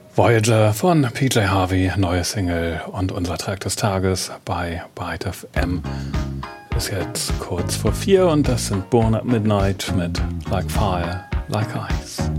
Voyager von PJ Harvey, neue Single und unser Track des Tages bei Byte FM. Ist jetzt kurz vor 4 und das sind Born at Midnight mit Like Fire, Like Ice.